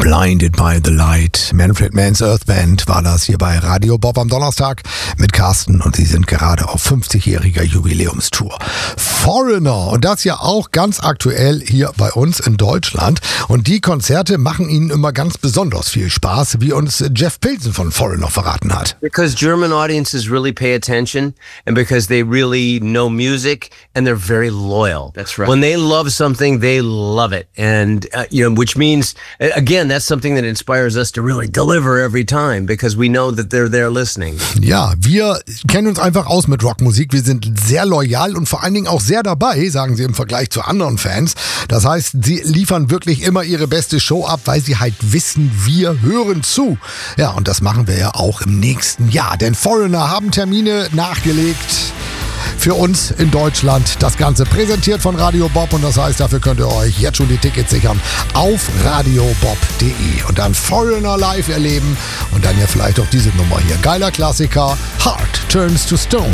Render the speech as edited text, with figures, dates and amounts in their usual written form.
Blinded by the Light. Manfred Mann's Earth Band war das hier bei Radio Bob am Donnerstag mit Carsten und sie sind gerade auf 50-jähriger Jubiläumstour. Foreigner, und das ja auch ganz aktuell hier bei uns in Deutschland. Und die Konzerte machen ihnen immer ganz besonders viel Spaß, wie uns Jeff Pilsen von Foreigner verraten hat. Because German audiences really pay attention and because they really know music and they're very loyal. That's right. When they love something, they love it. And, which means, again, that's something that inspires us to really deliver every time because we know that they're there listening. Ja, wir kennen uns einfach aus mit Rockmusik. Wir sind sehr loyal und vor allen Dingen auch sehr dabei, sagen sie im Vergleich zu anderen Fans. Das heißt, sie liefern wirklich immer ihre beste Show ab, weil sie halt wissen, wir hören zu. Ja, und das machen wir ja auch im nächsten Jahr. Denn Foreigner haben Termine nachgelegt für uns in Deutschland. Das Ganze präsentiert von Radio Bob und das heißt, dafür könnt ihr euch jetzt schon die Tickets sichern auf radiobob.de und dann Foreigner live erleben und dann ja vielleicht auch diese Nummer hier. Geiler Klassiker, Heart Turns to Stone.